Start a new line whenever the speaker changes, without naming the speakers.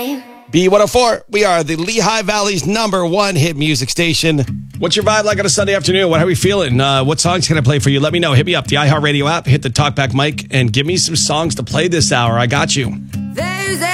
name.
B104, we are the Lehigh Valley's #1 hit music station. What's your vibe like on a Sunday afternoon? How are we feeling? What songs can I play for you? Let me know. Hit me up, the iHeartRadio app, hit the talkback mic, and give me some songs to play this hour. I got you.
There's